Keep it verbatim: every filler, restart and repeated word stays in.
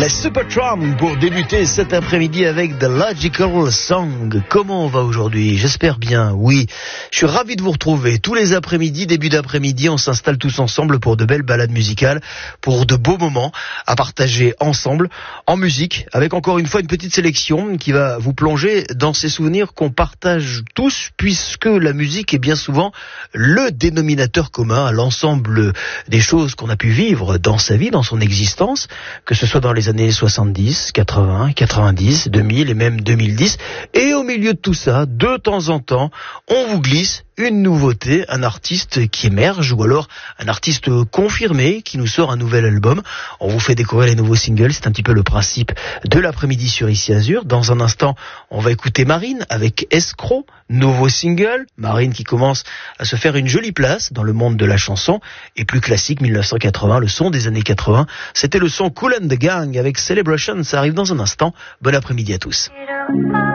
Les Supertramp pour débuter cet après-midi avec The Logical Song. Comment on va aujourd'hui? J'espère bien, oui. Je suis ravi de vous retrouver. Tous les après-midi, début d'après-midi, on s'installe tous ensemble pour de belles balades musicales, pour de beaux moments à partager ensemble, en musique, avec encore une fois une petite sélection qui va vous plonger dans ces souvenirs qu'on partage tous, puisque la musique est bien souvent le dénominateur commun à l'ensemble des choses qu'on a pu vivre dans sa vie, dans son existence, que ce soit dans les années soixante-dix, quatre-vingts, quatre-vingt-dix, deux mille et même deux mille dix. Et au milieu de tout ça, de temps en temps, on vous glisse une nouveauté, un artiste qui émerge ou alors un artiste confirmé qui nous sort un nouvel album. On vous fait découvrir les nouveaux singles, c'est un petit peu le principe de l'après-midi sur Ici Azur. Dans un instant, on va écouter Marine avec Escroc, nouveau single. Marine qui commence à se faire une jolie place dans le monde de la chanson. Et plus classique, mille neuf cent quatre-vingts, le son des années quatre-vingts, c'était le son Kool and the Gang avec Celebration. Ça arrive dans un instant. Bon après-midi à tous.